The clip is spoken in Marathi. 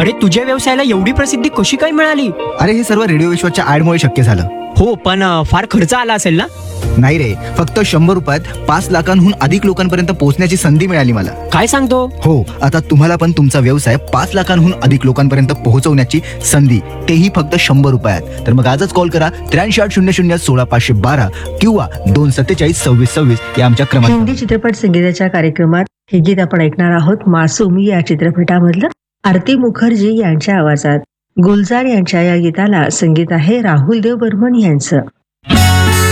अरे तुझ्या व्यवसायाला एवढी प्रसिद्धी कशी काय मिळाली? अरे हे सर्व रेडिओ विश्वाच्या ऍडमुळे शक्य झालं. हो पण फार खर्च आला असेल ना? नाही रे, फक्त 100 रुपयात 5 लाखांहून अधिक लोकांपर्यंत पोहोचण्याची संधी मिळाली मला. काय सांगतो? हो, आता तुम्हाला पण तुमचा व्यवसाय 5 लाखांहून अधिक लोकांपर्यंत पोहोचवण्याची संधी, तेही फक्त 100 रुपयात. तर मग आजच कॉल करा 83000016 किंवा 2472626 या आमच्या क्रमांक. हिंदी चित्रपट संगीताच्या कार्यक्रमात हे गीत आपण ऐकणार आहोत. मासूम या चित्रपटामधलं आरती मुखर्जी यांच्या आवाजात. गुलजार यांच्या या गीताला संगीत आहे राहुल देव बर्मन यांचं.